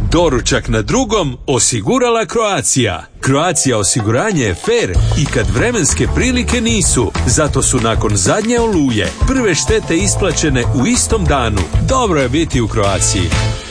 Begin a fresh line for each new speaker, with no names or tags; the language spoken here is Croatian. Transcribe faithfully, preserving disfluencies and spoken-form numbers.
Doručak na drugom osigurala Croatia. Croatia osiguranje je fair i kad vremenske prilike nisu. Zato su nakon zadnje oluje prve štete isplaćene u istom danu. Dobro je biti u Croatiji.